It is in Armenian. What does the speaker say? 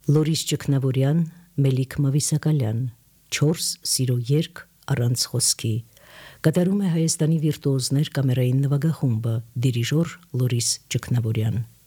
Լորիս Ճգնավորյան, Մելիք Մավիսակալյան, 4 սիրո երգ առանց խոսքի։ Կատարում է Հայաստանի վիրտուոզներ կամերային նվագախումբը, դիրիժոր Լորիս Ճգնավորյան։